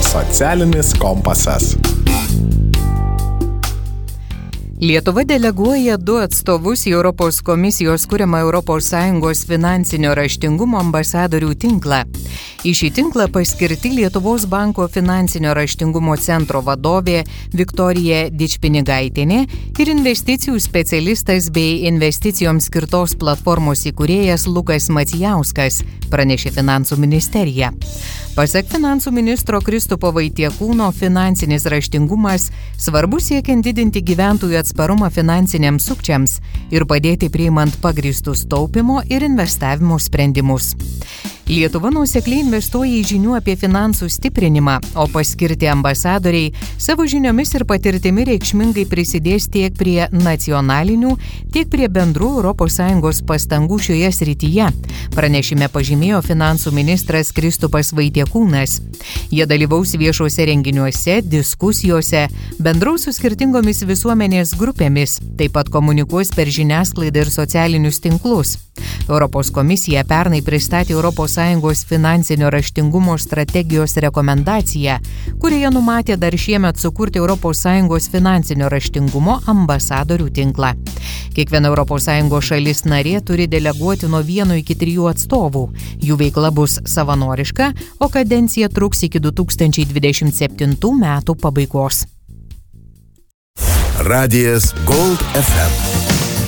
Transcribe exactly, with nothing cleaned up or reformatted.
Socialinis kompasas. Lietuva deleguoja du atstovus į Europos komisijos kuriamą Europos Sąjungos finansinio raštingumo ambasadorių tinklą. Į šį tinklą paskirti Lietuvos banko finansinio raštingumo centro vadovė Viktorija Dičpinigaitienė ir investicijų specialistas bei investicijoms skirtos platformos įkūrėjas Lukas Macijauskas, pranešė Finansų ministerija. Pasak finansų ministro Kristupo Vaitiekūno, finansinis raštingumas svarbus siekiant didinti gyventojų atsparumą finansiniams sukčiams ir padėti priimant pagrįstus taupimo ir investavimo sprendimus. Lietuva nuosekliai investuoja į žinių apie finansų stiprinimą, o paskirti ambasadoriai savo žiniomis ir patirtimi reikšmingai prisidės tiek prie nacionalinių, tiek prie bendrų Europos Sąjungos pastangų šioje srityje, pranešime pažymėjo finansų ministras Kristupas Vaitiekūnas. Jie dalyvaus viešuose renginiuose, diskusijose, bendraus su skirtingomis visuomenės grupėmis, taip pat komunikuos per žiniasklaidą ir socialinius tinklus. Europos komisija pernai pristatė Europos Sąjungos finansinio raštingumo strategijos rekomendaciją, kurioje numatė dar šiemet sukurti Europos Sąjungos finansinio raštingumo ambasadorių tinklą. Kiekviena Europos Sąjungos šalis narė turi deleguoti nuo vieno iki trijų atstovų. Jų veikla bus savanoriška, o kadencija truks iki du tūkstančiai dvidešimt septintų metų pabaigos. Radijas Gold F M.